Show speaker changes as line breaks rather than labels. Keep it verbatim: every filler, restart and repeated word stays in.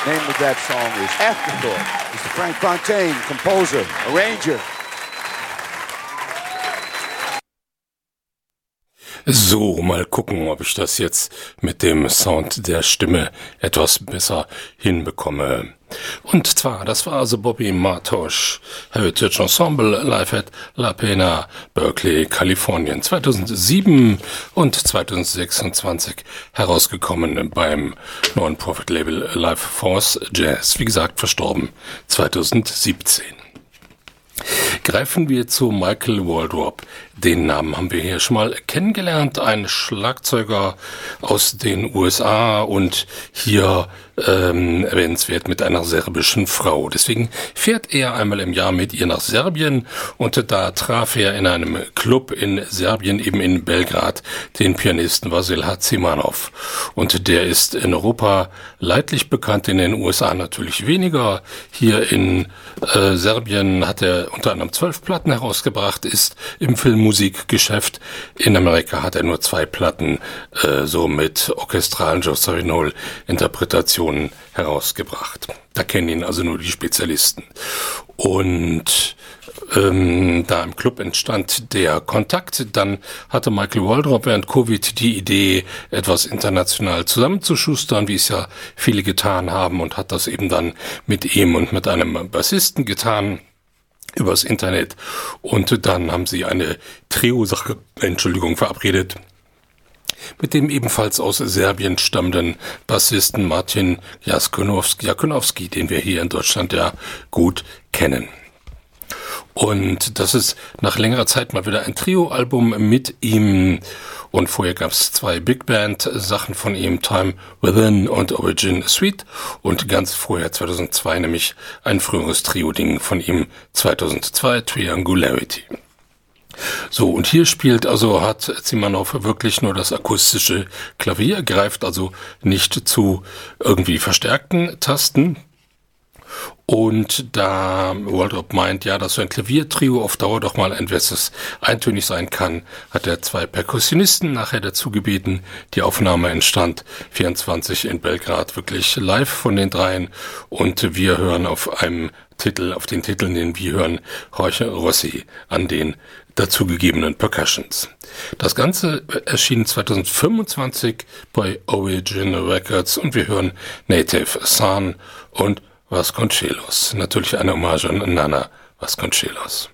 Name of that song is Afterthought. Mister Frank Fontaine, composer, arranger.
So, mal gucken, ob ich das jetzt mit dem Sound der Stimme etwas besser hinbekomme. Und zwar, das war also Bobby Martosh, Heritage Ensemble, live at La Pena, Berkeley, Kalifornien, zweitausendsieben und zweitausendsechsundzwanzig herausgekommen beim Non-Profit-Label Life Force Jazz, wie gesagt verstorben zweitausendsiebzehn. Greifen wir zu Michael Waldrop. Den Namen haben wir hier schon mal kennengelernt. Ein Schlagzeuger aus den U S A und hier ähm, erwähnenswert mit einer serbischen Frau. Deswegen fährt er einmal im Jahr mit ihr nach Serbien und da traf er in einem Club in Serbien, eben in Belgrad, den Pianisten Vasil Hadzimanov. Und der ist in Europa leidlich bekannt, in den U S A natürlich weniger. Hier in äh, Serbien hat er unter anderem zwölf Platten herausgebracht, ist im Filmmusikgeschäft. In Amerika hat er nur zwei Platten, äh, so mit orchestralen Joe Zawinul-Interpretationen herausgebracht. Da kennen ihn also nur die Spezialisten. Und ähm, da im Club entstand der Kontakt. Dann hatte Michael Waldrop während Covid die Idee, etwas international zusammenzuschustern, wie es ja viele getan haben, und hat das eben dann mit ihm und mit einem Bassisten getan übers Internet. Und dann haben sie eine Trio-Sache, Entschuldigung, verabredet mit dem ebenfalls aus Serbien stammenden Bassisten Martin Jakunowski, den wir hier in Deutschland ja gut kennen. Und das ist nach längerer Zeit mal wieder ein Trio-Album mit ihm. Und vorher gab es zwei Big Band-Sachen von ihm, Time Within und Origin Suite. Und ganz vorher, zweitausendzwei, nämlich ein früheres Trio-Ding von ihm, zweitausendzwei, Triangularity. So, und hier spielt also Hadzimanov wirklich nur das akustische Klavier, greift also nicht zu irgendwie verstärkten Tasten. Und da Waldrop meint, ja, dass so ein Klaviertrio auf Dauer doch mal ein besseres eintönig sein kann, hat er zwei Perkussionisten nachher dazu gebeten. Die Aufnahme entstand vierundzwanzig in Belgrad, wirklich live von den dreien. Und wir hören auf einem Titel, auf den Titeln, den wir hören, Jorge Rossi an den dazugegebenen Percussions. Das Ganze erschien zweitausendfünfundzwanzig bei Origin Records und wir hören Native Son und Vasconcelos. Natürlich eine Hommage an Nana Vasconcelos.